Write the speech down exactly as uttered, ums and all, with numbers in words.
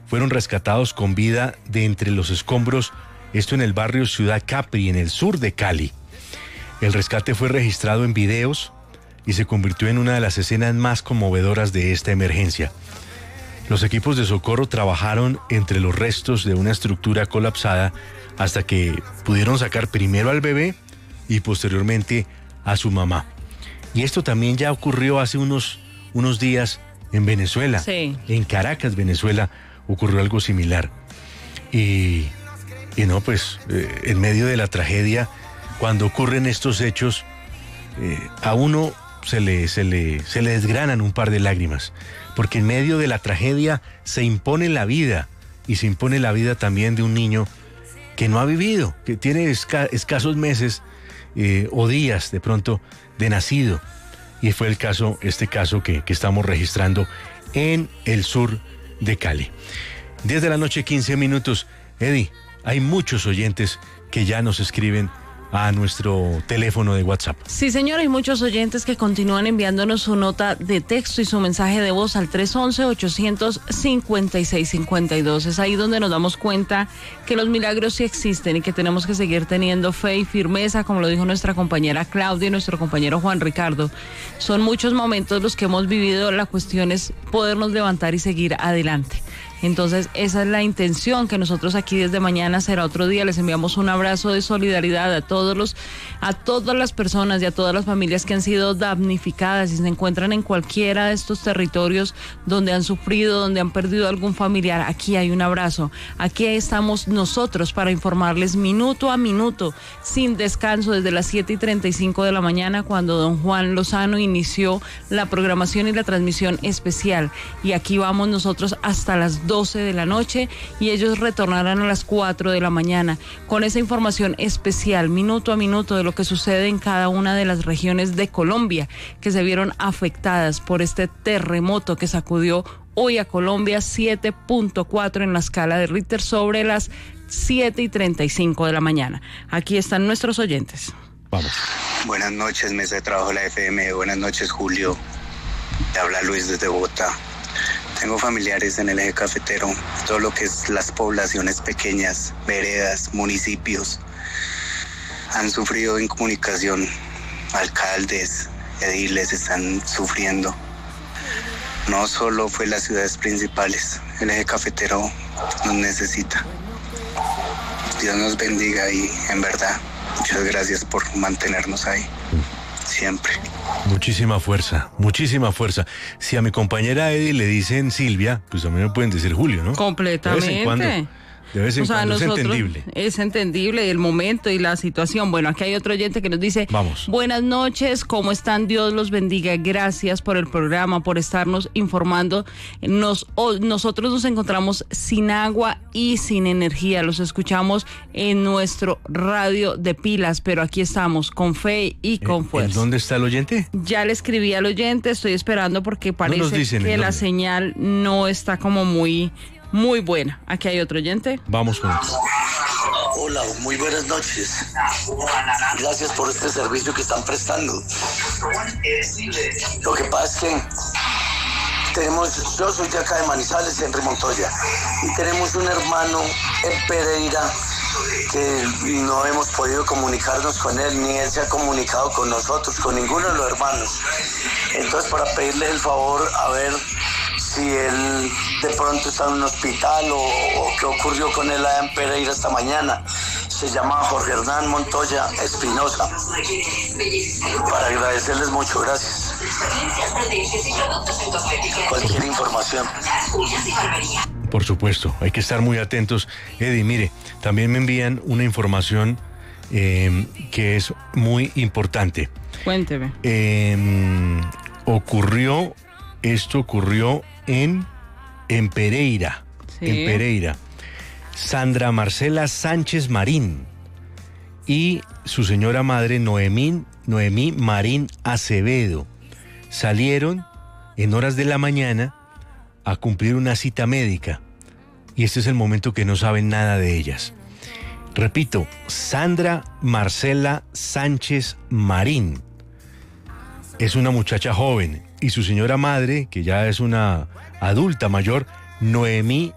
fueron rescatados con vida de entre los escombros, esto en el barrio Ciudad Capri, en el sur de Cali. El rescate fue registrado en videos y se convirtió en una de las escenas más conmovedoras de esta emergencia. Los equipos de socorro trabajaron entre los restos de una estructura colapsada hasta que pudieron sacar primero al bebé y posteriormente a su mamá. Y esto también ya ocurrió hace unos, unos días en Venezuela. Sí. En Caracas, Venezuela, ocurrió algo similar. Y, y no, pues, eh, en medio de la tragedia, cuando ocurren estos hechos, eh, a uno se le, se, le, se le desgranan un par de lágrimas, porque en medio de la tragedia se impone la vida, y se impone la vida también de un niño que no ha vivido, que tiene esca- escasos meses eh, o días de pronto de nacido, y fue el caso, este caso que, que estamos registrando en el sur de Cali. diez de la noche, quince minutos. Eddie, hay muchos oyentes que ya nos escriben a nuestro teléfono de WhatsApp. Sí, señor, hay muchos oyentes que continúan enviándonos su nota de texto y su mensaje de voz al tres once, ochocientos cincuenta y seis cincuenta y dos. Es ahí donde nos damos cuenta que los milagros sí existen y que tenemos que seguir teniendo fe y firmeza, como lo dijo nuestra compañera Claudia y nuestro compañero Juan Ricardo. Son muchos momentos los que hemos vivido, la cuestión es podernos levantar y seguir adelante. Entonces, esa es la intención, que nosotros aquí desde Mañana Será Otro Día les enviamos un abrazo de solidaridad a todos los, a todas las personas y a todas las familias que han sido damnificadas y se encuentran en cualquiera de estos territorios donde han sufrido, donde han perdido algún familiar. Aquí hay un abrazo. Aquí estamos nosotros para informarles minuto a minuto, sin descanso, desde las siete y treinta y cinco de la mañana, cuando don Juan Lozano inició la programación y la transmisión especial. Y aquí vamos nosotros hasta las doce de la noche y ellos retornarán a las cuatro de la mañana con esa información especial, minuto a minuto, de lo que sucede en cada una de las regiones de Colombia que se vieron afectadas por este terremoto que sacudió hoy a Colombia, siete punto cuatro en la escala de Richter, sobre las siete y treinta y cinco de la mañana. Aquí están nuestros oyentes. Vamos. Buenas noches, mesa de trabajo de la F M. Buenas noches, Julio. Te habla Luis desde Bogotá. Tengo familiares en el eje cafetero, todo lo que es las poblaciones pequeñas, veredas, municipios, han sufrido incomunicación, alcaldes, ediles están sufriendo. No solo fue las ciudades principales, el eje cafetero nos necesita. Dios nos bendiga y en verdad, muchas gracias por mantenernos ahí, siempre. Muchísima fuerza, muchísima fuerza. Si a mi compañera Eddie le dicen Silvia, pues a mí me pueden decir Julio, ¿no? Completamente. De vez en cuando, de vez en o sea, cuando nosotros, es entendible. Es entendible el momento y la situación. Bueno, aquí hay otro oyente que nos dice: Vamos. Buenas noches, ¿cómo están? Dios los bendiga. Gracias por el programa, por estarnos informando. Nos, oh, nosotros nos encontramos sin agua y sin energía. Los escuchamos en nuestro radio de pilas, pero aquí estamos con fe y con fuerza. ¿En dónde está el oyente? Ya le escribí al oyente, estoy esperando porque parece no dicen, que la dónde? señal no está como muy... Muy buena. Aquí hay otro oyente. Vamos con él. Hola, muy buenas noches. Gracias por este servicio que están prestando. Lo que pasa es que tenemos, yo soy de acá de Manizales, Henry Montoya, y tenemos un hermano en Pereira que no hemos podido comunicarnos con él, ni él se ha comunicado con nosotros, con ninguno de los hermanos. Entonces, para pedirle el favor, a ver si él de pronto está en un hospital o, o qué ocurrió con él allá en Pereira esta mañana. Se llama Jorge Hernán Montoya Espinosa. Para agradecerles mucho, gracias. Cualquier información. Por supuesto, hay que estar muy atentos. Eddie, mire, también me envían una información eh, que es muy importante. Cuénteme. Eh, ocurrió, esto ocurrió en, en Pereira, Sí. en Pereira. Sandra Marcela Sánchez Marín y su señora madre Noemí, Noemí Marín Acevedo salieron en horas de la mañana a cumplir una cita médica y este es el momento que no saben nada de ellas. Repito, Sandra Marcela Sánchez Marín es una muchacha joven y su señora madre, que ya es una adulta mayor, Noemí